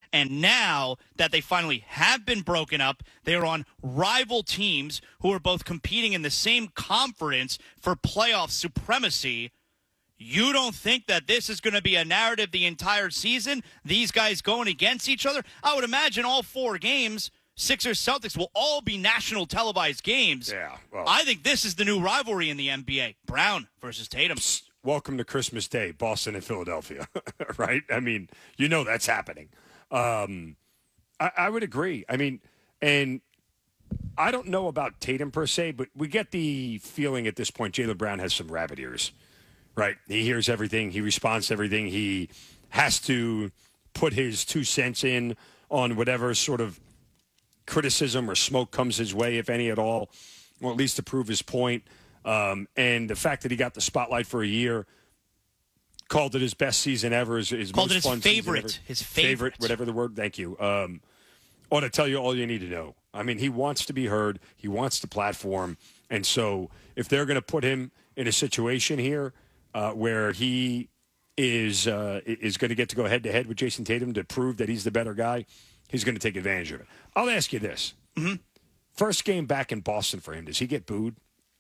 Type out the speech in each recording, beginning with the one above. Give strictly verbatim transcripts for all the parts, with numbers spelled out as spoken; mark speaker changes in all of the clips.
Speaker 1: And now that they finally have been broken up, they're on rival teams who are both competing in the same conference for playoff supremacy. You don't think that this is going to be a narrative the entire season? These guys going against each other? I would imagine all four games, Sixers Celtics, will all be national televised games.
Speaker 2: Yeah, well,
Speaker 1: I think this is the new rivalry in the N B A. Brown versus Tatum.
Speaker 2: Welcome to Christmas Day, Boston and Philadelphia, right? I mean, you know that's happening. Um, I, I would agree. I mean, and I don't know about Tatum per se, but we get the feeling at this point Jaylen Brown has some rabbit ears, right? He hears everything. He responds to everything. He has to put his two cents in on whatever sort of criticism or smoke comes his way, if any at all, or at least to prove his point. Um, and the fact that he got the spotlight for a year, called it his best season ever, his, his
Speaker 1: called
Speaker 2: most
Speaker 1: it his
Speaker 2: fun
Speaker 1: favorite,
Speaker 2: season ever.
Speaker 1: his favorite.
Speaker 2: favorite, whatever the word. Thank you. Um, ought to tell you all you need to know. I mean, he wants to be heard. He wants the platform, and so if they're going to put him in a situation here uh, where he is uh, is going to get to go head to head with Jason Tatum to prove that he's the better guy, he's going to take advantage of it. I'll ask you this:
Speaker 1: mm-hmm.
Speaker 2: First game back in Boston for him, does he get booed?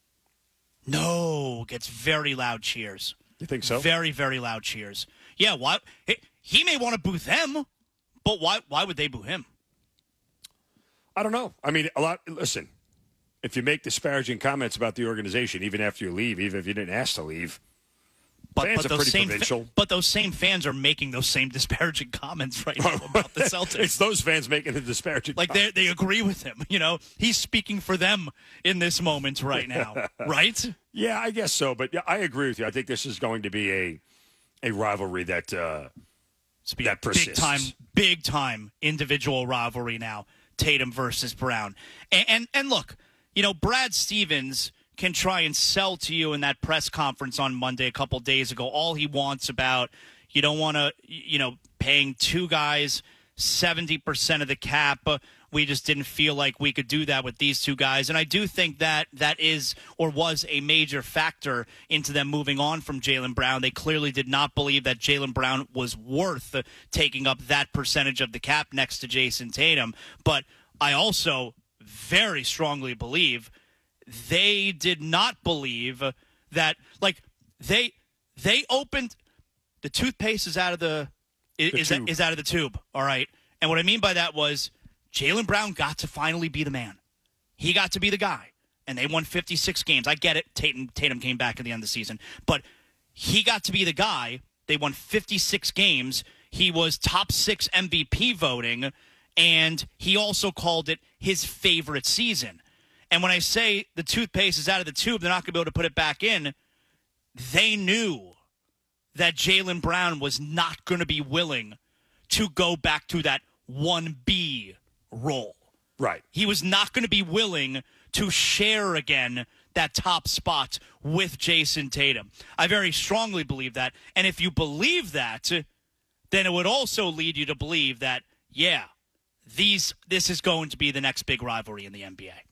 Speaker 1: No, gets very loud cheers.
Speaker 2: You think so?
Speaker 1: Very, very loud cheers. Yeah, why? He, he may want to boo them, but why? Why would they boo him?
Speaker 2: I don't know. I mean, a lot. Listen, if you make disparaging comments about the organization, even after you leave, even if you didn't ask to leave,
Speaker 1: but,
Speaker 2: fans
Speaker 1: but
Speaker 2: are
Speaker 1: those
Speaker 2: pretty
Speaker 1: same
Speaker 2: provincial.
Speaker 1: Fa- but those same fans are making those same disparaging comments right now about the Celtics.
Speaker 2: It's those fans making the disparaging
Speaker 1: like
Speaker 2: comments.
Speaker 1: they they agree with him. You know, he's speaking for them in this moment right now, right?
Speaker 2: Yeah, I guess so. But yeah, I agree with you. I think this is going to be a a rivalry that uh, that persists.
Speaker 1: Big time, big time individual rivalry now. Tatum versus Brown. And, and and look, you know, Brad Stevens can try and sell to you in that press conference on Monday a couple days ago all he wants about you don't want to, you know, paying two guys seventy percent of the cap. We just didn't feel like we could do that with these two guys. And I do think that that is or was a major factor into them moving on from Jaylen Brown. They clearly did not believe that Jaylen Brown was worth taking up that percentage of the cap next to Jason Tatum. But I also very strongly believe they did not believe that, like, they they opened – the toothpaste is out of the,
Speaker 2: the
Speaker 1: is, is out of the tube, all right? And what I mean by that was – Jaylen Brown got to finally be the man. He got to be the guy. And they won fifty-six games. I get it. Tatum, Tatum came back at the end of the season. But he got to be the guy. They won fifty-six games. He was top six M V P voting. And he also called it his favorite season. And when I say the toothpaste is out of the tube, they're not going to be able to put it back in, they knew that Jaylen Brown was not going to be willing to go back to that one B role.
Speaker 2: Right.
Speaker 1: He was not going to be willing to share again that top spot with Jason Tatum. I very strongly believe that. And if you believe that, then it would also lead you to believe that, yeah, these this is going to be the next big rivalry in the N B A.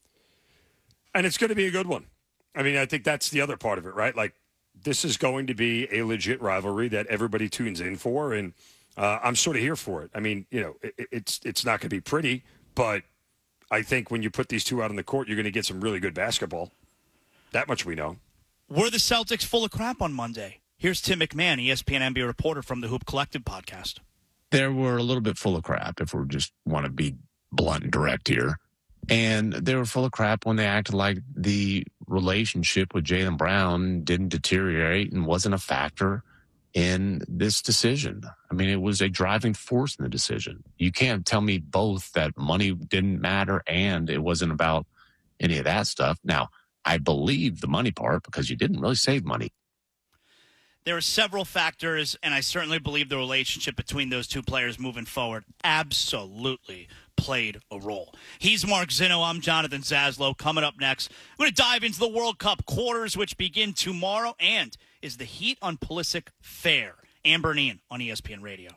Speaker 2: And it's going to be a good one. I mean, I think that's the other part of it, right? Like, this is going to be a legit rivalry that everybody tunes in for, and Uh, I'm sort of here for it. I mean, you know, it, it's it's not going to be pretty, but I think when you put these two out on the court, you're going to get some really good basketball. That much we know.
Speaker 1: Were the Celtics full of crap on Monday? Here's Tim McMahon, E S P N N B A reporter from the Hoop Collective podcast.
Speaker 3: They were a little bit full of crap, if we just want to be blunt and direct here. And they were full of crap when they acted like the relationship with Jaylen Brown didn't deteriorate and wasn't a factor in this decision. I mean, it was a driving force in the decision. You can't tell me both that money didn't matter and it wasn't about any of that stuff. Now, I believe the money part because you didn't really save money.
Speaker 1: There are several factors, and I certainly believe the relationship between those two players moving forward absolutely played a role. He's Mark Zinno. I'm Jonathan Zaslow. Coming up next, we're going to dive into the World Cup quarters, which begin tomorrow, and is the Heat on Pulisic fair? Amber and Ian on E S P N Radio.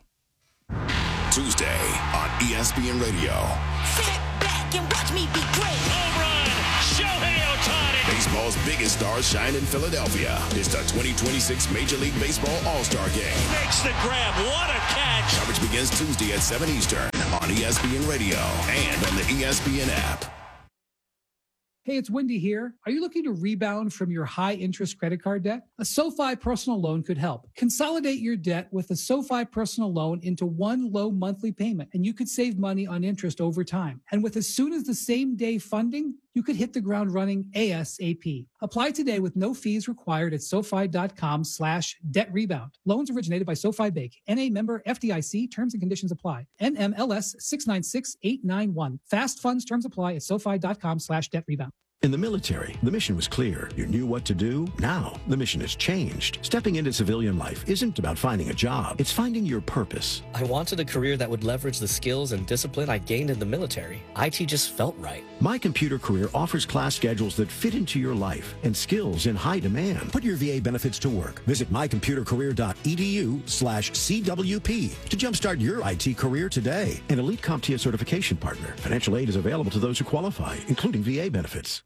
Speaker 4: Tuesday on E S P N Radio.
Speaker 5: Sit back and watch me be great.
Speaker 6: Home run,
Speaker 4: Shohei Ohtani.
Speaker 5: Baseball's biggest stars shine in Philadelphia. It's the twenty twenty-six Major League Baseball All-Star Game.
Speaker 4: Makes the grab. What a catch.
Speaker 5: Coverage begins Tuesday at seven Eastern on E S P N Radio and on the E S P N app.
Speaker 6: Hey, it's Wendy here. Are you looking to rebound from your high-interest credit card debt? A SoFi personal loan could help. Consolidate your debt with a SoFi personal loan into one low monthly payment, and you could save money on interest over time. And with as soon as the same day funding, you could hit the ground running ASAP. Apply today with no fees required at SoFi.com slash debt rebound. Loans originated by SoFi Bank. N A member F D I C. Terms and conditions apply. N M L S six nine six eight nine one. Fast funds terms apply at SoFi.com slash debt rebound.
Speaker 7: In the military, the mission was clear. You knew what to do. Now, the mission has changed. Stepping into civilian life isn't about finding a job. It's finding your purpose.
Speaker 8: I wanted a career that would leverage the skills and discipline I gained in the military. I T just felt right.
Speaker 7: My Computer Career offers class schedules that fit into your life and skills in high demand. Put your V A benefits to work. Visit mycomputercareer.edu slash CWP to jumpstart your I T career today. An Elite CompTIA certification partner. Financial aid is available to those who qualify, including V A benefits.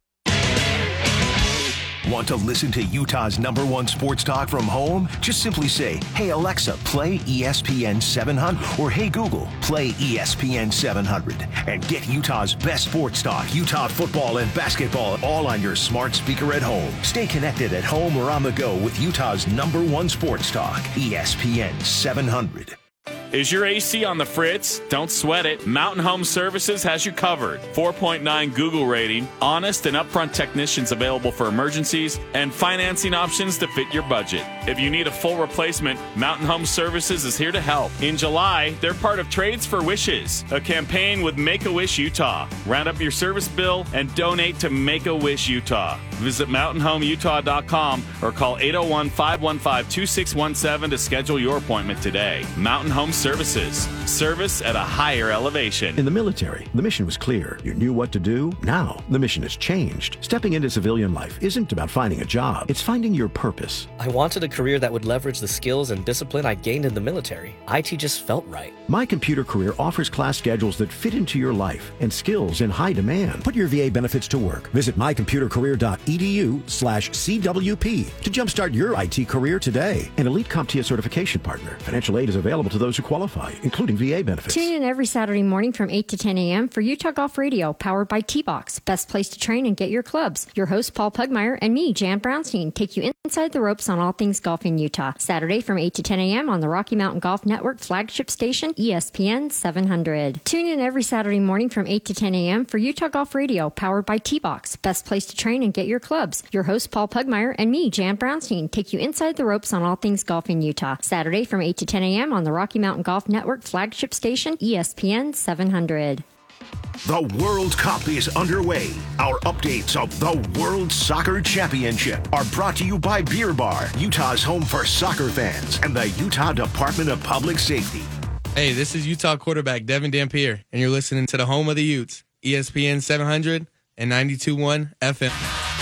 Speaker 9: Want to listen to Utah's number one sports talk from home? Just simply say, hey, Alexa, play E S P N seven hundred, or hey, Google, play E S P N seven hundred, and get Utah's best sports talk, Utah football and basketball, all on your smart speaker at home. Stay connected at home or on the go with Utah's number one sports talk, E S P N seven hundred.
Speaker 10: Is your A C on the fritz? Don't sweat it. Mountain Home Services has you covered. four point nine Google rating, honest and upfront technicians available for emergencies, and financing options to fit your budget. If you need a full replacement, Mountain Home Services is here to help. In July, they're part of Trades for Wishes, a campaign with Make-A-Wish Utah. Round up your service bill and donate to Make-A-Wish Utah. Visit mountain home utah dot com or call eight oh one, five one five, two six one seven to schedule your appointment today. Mountain Home Services. Service at a higher elevation.
Speaker 7: In the military, the mission was clear. You knew what to do. Now, the mission has changed. Stepping into civilian life isn't about finding a job. It's finding your purpose.
Speaker 8: I wanted a career that would leverage the skills and discipline I gained in the military. I T just felt right.
Speaker 7: My Computer Career offers class schedules that fit into your life and skills in high demand. Put your V A benefits to work. Visit mycomputercareer.edu slash CWP to jumpstart your I T career today. An Elite CompTIA certification partner. Financial aid is available to those who qualify, including V A benefits.
Speaker 11: Tune in every Saturday morning from eight to ten a.m. for Utah Golf Radio, powered by T-Box. Best place to train and get your clubs. Your host, Paul Pugmire, and me, Jan Brownstein, take you inside the ropes on all things golf in Utah. Saturday from eight to ten a.m. on the Rocky Mountain Golf Network flagship station, E S P N seven hundred. Tune in every Saturday morning from eight to ten a.m. for Utah Golf Radio, powered by T-Box. Best place to train and get your clubs. Your host, Paul Pugmire, and me, Jan Brownstein, take you inside the ropes on all things golf in Utah. Saturday from eight to ten a.m. on the Rocky Mountain Golf Network flagship station, E S P N seven hundred.
Speaker 9: The World Cup is underway. Our updates of the World Soccer Championship are brought to you by Beer Bar, Utah's home for soccer fans, and the Utah Department of Public Safety.
Speaker 12: Hey, this is Utah quarterback Devin Dampier, and you're listening to the home of the Utes, E S P N seven hundred and ninety-two point one F M.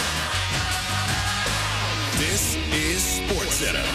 Speaker 5: This is SportsCenter.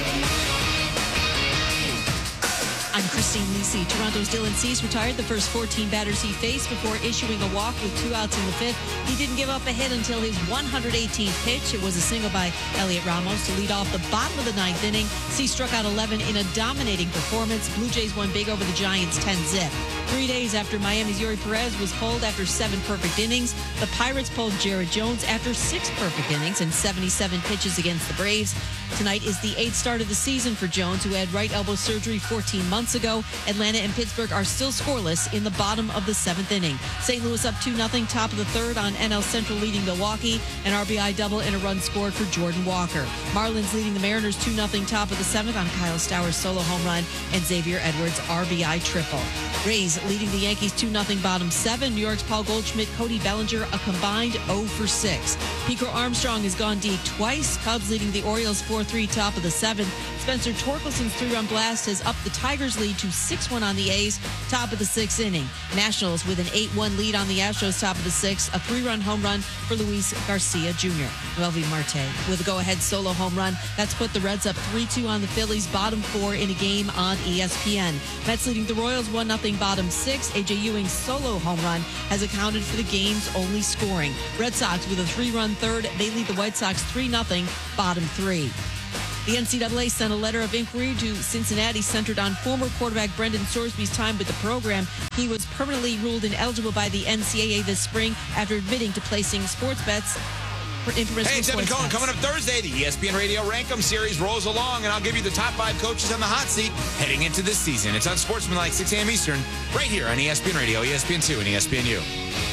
Speaker 13: I'm Christine Lisi. Toronto's Dylan Cease retired the first fourteen batters he faced before issuing a walk with two outs in the fifth. He didn't give up a hit until his one hundred eighteenth pitch. It was a single by Elliot Ramos to lead off the bottom of the ninth inning. Cease struck out eleven in a dominating performance. Blue Jays won big over the Giants ten zip. Three days after Miami's Yuri Perez was pulled after seven perfect innings, the Pirates pulled Jared Jones after six perfect innings and seventy-seven pitches against the Braves. Tonight is the eighth start of the season for Jones, who had right elbow surgery fourteen months ago. Atlanta and Pittsburgh are still scoreless in the bottom of the seventh inning. Saint Louis up two nothing, top of the third on N L Central leading Milwaukee. An R B I double and a run scored for Jordan Walker. Marlins leading the Mariners two nothing, top of the seventh on Kyle Stowers' solo home run and Xavier Edwards' R B I triple. Rays leading the Yankees two nothing, bottom seven. New York's Paul Goldschmidt, Cody Bellinger, a combined oh for six. Pico Armstrong has gone deep twice. Cubs leading the Orioles four three, top of the seventh. Spencer Torkelson's three-run blast has upped the Tigers' lead to six one on the A's, top of the sixth inning. Nationals with an eight one lead on the Astros, top of the sixth. A three-run home run for Luis Garcia Junior Melvin Marte with a go-ahead solo home run. That's put the Reds up three two on the Phillies, bottom four in a game on E S P N. Mets leading the Royals one nothing, bottom six. A J Ewing's solo home run has accounted for the game's only scoring. Red Sox with a three-run third. They lead the White Sox three nothing, bottom three. The N C double A sent a letter of inquiry to Cincinnati centered on former quarterback Brendan Sorsby's time with the program. He was permanently ruled ineligible by the N C double A this spring after admitting to placing sports bets. For
Speaker 14: hey, it's Evan Cohen. Coming up Thursday, the E S P N Radio Rankum Series rolls along, and I'll give you the top five coaches on the hot seat heading into this season. It's on Sportsmanlike, six a.m. Eastern, right here on E S P N Radio, E S P N two, and E S P N U.